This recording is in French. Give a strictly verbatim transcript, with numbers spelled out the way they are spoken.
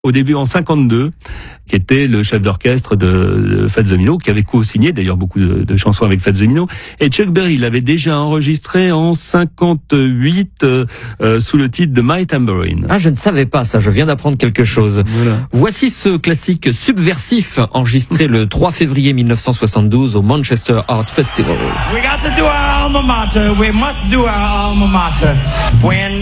Au début en cinquante-deux, qui était le chef d'orchestre de Fats Domino, qui avait co-signé d'ailleurs beaucoup de, de chansons avec Fats Domino. Et Chuck Berry l'avait déjà enregistré en cinquante-huit euh, euh, sous le titre de My Tambourine. Ah, je ne savais pas ça, je viens d'apprendre quelque chose. Voilà. Voici ce classique subversif enregistré le trois février mille neuf cent soixante-douze au Manchester Art Festival. We got to do our alma mater. We must do our alma mater. When